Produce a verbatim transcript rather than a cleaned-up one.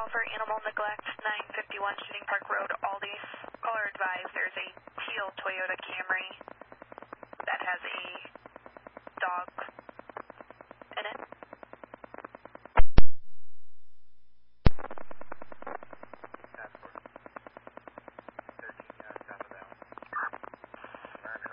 call for animal neglect, nine fifty-one Shooting Park Road, Aldi's. Caller advised there's a teal Toyota Camry that has a